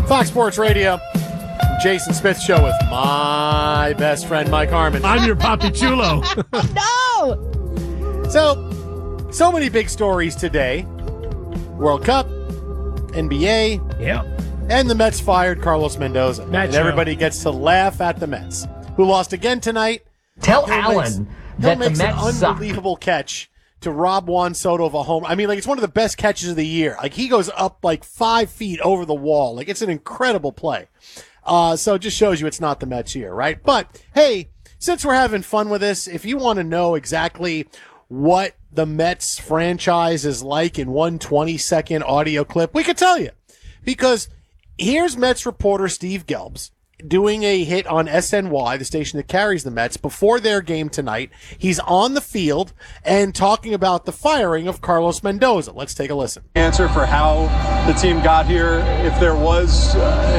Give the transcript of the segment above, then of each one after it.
Fox Sports Radio, Jason Smith Show with my best friend, Mike Harmon. I'm your Papi Chulo. No! So many big stories today. World Cup, NBA, Yeah. and the Mets fired Carlos Mendoza. And everybody gets to laugh at the Mets, who lost again tonight. Tell Alan that the Mets Mets an suck. unbelievable catch to rob Juan Soto of a home. I mean, like, it's one of the best catches of the year. Like, he goes up like 5 feet over the wall. Like, it's an incredible play. So it just shows you it's not the Mets here, right? But, hey, since we're having fun with this, if you want to know exactly what the Mets franchise is like in one 20-second audio clip, we could tell you. Because here's Mets reporter Steve Gelbs doing a hit on SNY, the station that carries the Mets, before their game tonight. He's on the field and talking about the firing of Carlos Mendoza. Let's take a listen. Answer for how the team got here. If there was,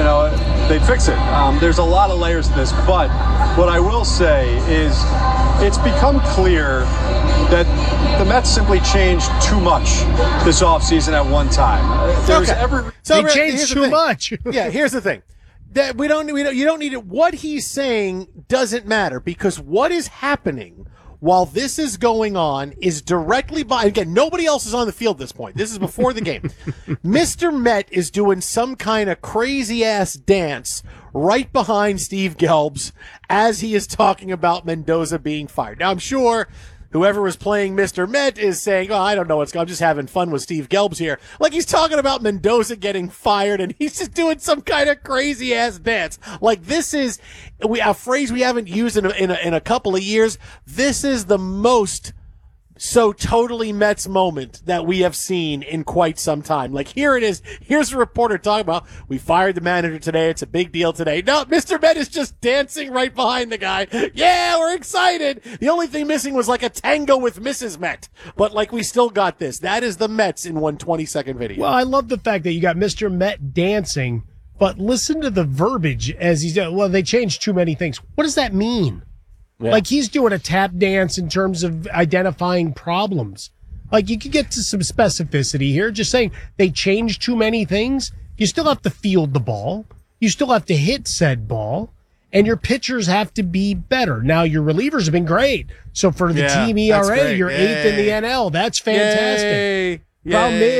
they'd fix it. There's a lot of layers to this, but what I will say is it's become clear that the Mets simply changed too much this offseason at one time. They changed too much. Yeah, here's the thing. That you don't need it. What he's saying doesn't matter, because what is happening while this is going on is directly by, again, nobody else is on the field at this point. This is before the game. Mr. Met is doing some kind of crazy ass dance right behind Steve Gelbs as he is talking about Mendoza being fired. Now, I'm sure whoever was playing Mr. Met is saying, oh, I don't know what's going on. I'm just having fun with Steve Gelbs here. Like, he's talking about Mendoza getting fired, and he's just doing some kind of crazy-ass dance. Like, this is a phrase we haven't used in a couple of years. This is the most so totally Mets moment that we have seen in quite some time. Like, here it is. Here's a reporter talking about, we fired the manager today. It's a big deal today. No, Mr. Met is just dancing right behind the guy. Yeah, we're excited. The only thing missing was like a tango with Mrs. Met. But like, we still got this. That is the Mets in one 20-second video. Well, I love the fact that you got Mr. Met dancing, but listen to the verbiage as he's, well, they changed too many things. What does that mean? Yeah. Like, he's doing a tap dance in terms of identifying problems. Like, you could get to some specificity here, just saying they changed too many things. You still have to field the ball. You still have to hit said ball. And your pitchers have to be better. Now, your relievers have been great. So for the team ERA, you're 8th in the NL. That's fantastic. Yay. Problem is,